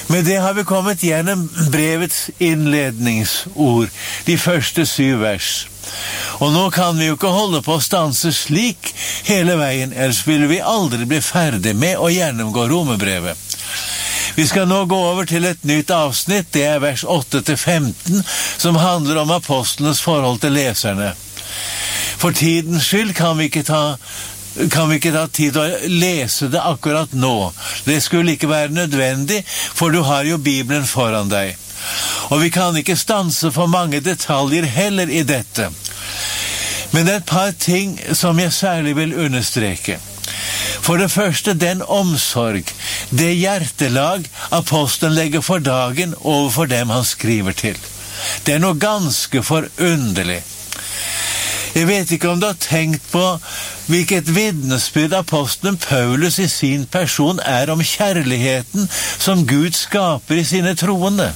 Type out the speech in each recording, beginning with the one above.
Med det har vi kommet gjennom brevets innledningsord, de første 7 vers. Og nå kan vi jo ikke holde på å stanse slik hele veien, ellers ville vi aldri bli ferdig med å gjennomgå Romerbrevet. Vi skal nå gå over til et nytt avsnitt, det er vers 8-15, som handler om apostlenes forhold til leserne. For tidens skyld kan vi ikke ta tid å lese det akkurat nå. Det skulle ikke være nødvendig, for du har jo Bibelen foran deg. Og vi kan ikke stanse for mange detaljer heller i dette. Men det er et par ting som jeg særlig vil understreke. For det første den omsorg, det hjertelag apostelen legger for dagen overfor dem han skriver til. Det er noe ganske forunderlig. Jeg vet ikke om du har tenkt på hvilket vitnesbyrd apostelen Paulus i sin person er om kjærligheten som Gud skaper i sine troende.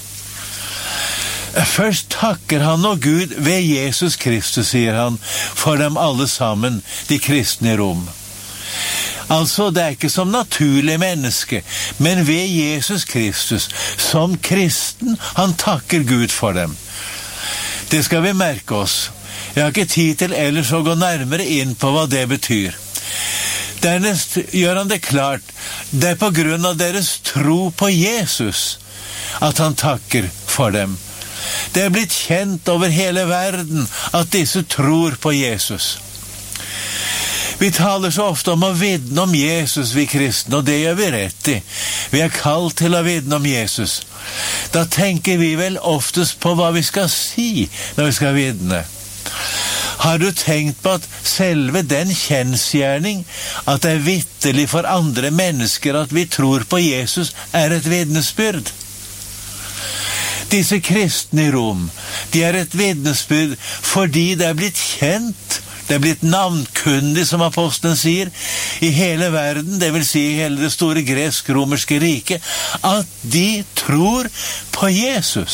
Først takker han og Gud ved Jesus Kristus, sier han, for dem alle sammen, de kristne i Rom. Altså, det er ikke som naturlig menneske, men ved Jesus Kristus, som kristen, han takker Gud for dem. Det skal vi merke oss. Jeg har ikke tid til ellers å gå nærmere inn på hva det betyr. Dernest gjør han det klart, det er på grunn av deres tro på Jesus at han takker for dem. Det er blitt kjent over hele verden at disse tror på Jesus. Vi taler så ofte om å vitne om Jesus, vi kristne, og det gjør vi rett i. Vi er kalt til å vitne om Jesus. Da tenker vi vel oftest på hva vi skal si når vi skal vitne. Har du tenkt på at selve den kjensgjerning, at det er vitterlig for andre mennesker at vi tror på Jesus, er et vitnesbyrd? Disse kristne i Rom, de er et vitnesbyrd fordi det er blitt kjent. Det er blitt navnkundig, som apostelen sier, i hele verden, det vil si i hele det store gresk-romerske riket, at de tror på Jesus.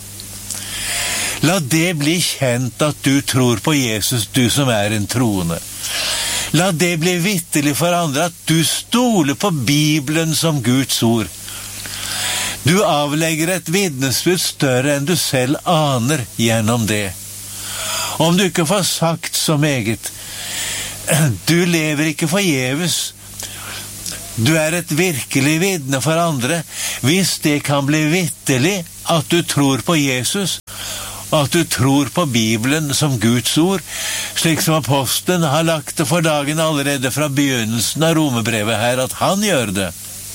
La det bli kjent at du tror på Jesus, du som er en troende. La det bli vitterlig for andre at du stoler på Bibelen som Guds ord. Du avlegger et vitnesbyrd større enn du selv aner gjennom det. Om du ikke får sagt så meget, du lever ikke forgjeves. Du er et virkelig vitne for andre, hvis det kan bli vitterlig at du tror på Jesus, og at du tror på Bibelen som Guds ord, slik som apostelen har lagt det for dagen allerede fra begynnelsen av Romerbrevet her, at han gjør det.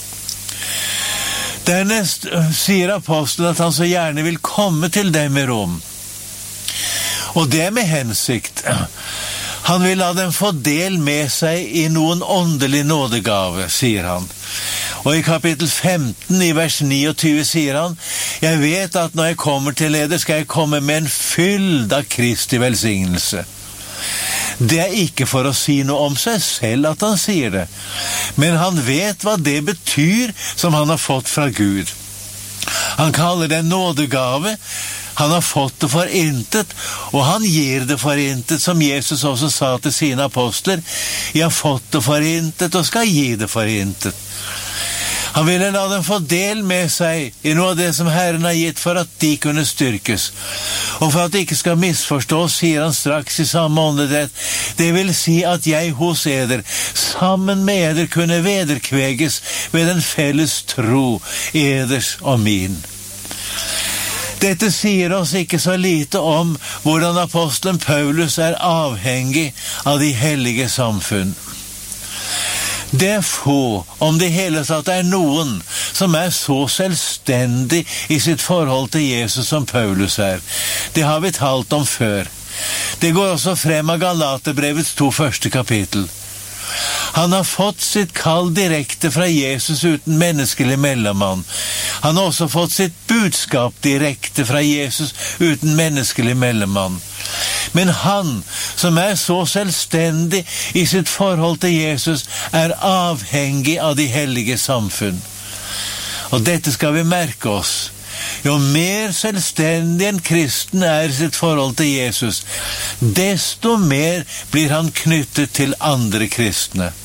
Dernest sier apostelen at han så gjerne vil komme til dem i Rom. Og det med hensikt. Han vil la dem få del med seg i noen åndelig nådegave, sier han. Og i kapittel 15 i vers 29 sier han, jeg vet at når jeg kommer til dere, skal jeg komme med en fylde av Kristi velsignelse. Det er ikke for å si noe om seg selv at han sier det, men han vet hva det betyr som han har fått fra Gud. Han kaller det en nådegave. Han har fått det for intet, og han gir det for intet, som Jesus også sa til sine apostler. Jeg har fått det for intet, og skal gi det for intet. Han ville la dem få del med seg i noe av det som Herren har gitt for at de kunne styrkes. Og for at de ikke skal misforstås, sier han straks i samme åndedrett, det vil si at jeg hos eder, sammen med eder, kunne vederkveges ved den felles tro, eders og min. Dette sier oss ikke så lite om hvordan apostelen Paulus er avhengig av de hellige samfunn. Det er få, om det hele tatt er noen, som er så selvstendig i sitt forhold til Jesus som Paulus er. Det har vi talt om før. Det går også frem av Galaterbrevets 2 første kapittel. Han har fått sitt kall direkte fra Jesus uten menneskelig mellommann. Han har også fått sitt budskap direkte fra Jesus uten menneskelig mellommann. Men han, som er så selvstendig i sitt forhold til Jesus, er avhengig av de hellige samfunn. Og dette skal vi merke oss. Jo mer selvstendig en kristen er i sitt forhold til Jesus, desto mer blir han knyttet til andre kristne.